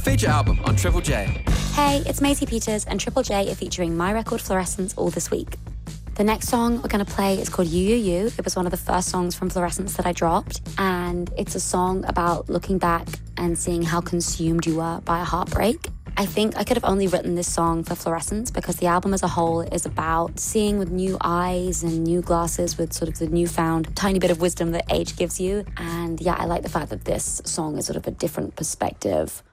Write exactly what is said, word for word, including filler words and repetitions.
Feature album on Triple J. Hey, it's Maisie Peters, and Triple J are featuring my record Fluorescence all this week. The next song we're going to play is called You, You, You. It was one of the first songs from Fluorescence that I dropped, and it's a song about looking back and seeing how consumed you were by a heartbreak. I think I could have only written this song for Fluorescence because the album as a whole is about seeing with new eyes and new glasses with sort of the newfound tiny bit of wisdom that age gives you. And yeah, I like the fact that this song is sort of a different perspective